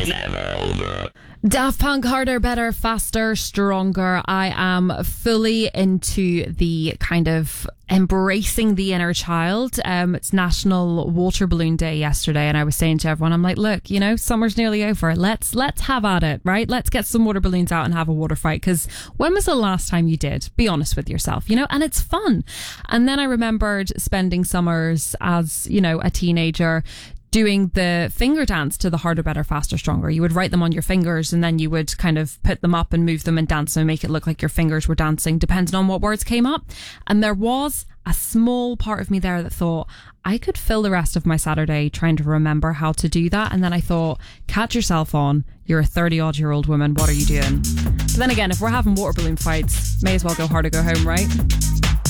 Daft Punk, harder, better, faster, stronger. I am fully into the kind of embracing the inner child. It's National Water Balloon Day yesterday, and I was saying to everyone, I'm like, look, you know, summer's nearly over. Let's have at it, right? Let's get some water balloons out and have a water fight. Because when was the last time you did? Be honest with yourself, you know, and it's fun. And then I remembered spending summers as, you know, a teenager doing the finger dance to the harder, better, faster, stronger. You would write them on your fingers and then you would kind of put them up and move them and dance them and make it look like your fingers were dancing, depending on what words came up. And there was a small part of me there that thought, I could fill the rest of my Saturday trying to remember how to do that. And then I thought, catch yourself on. You're a 30-odd-year-old woman. What are you doing? But then again, if we're having water balloon fights, may as well go hard or go home, right?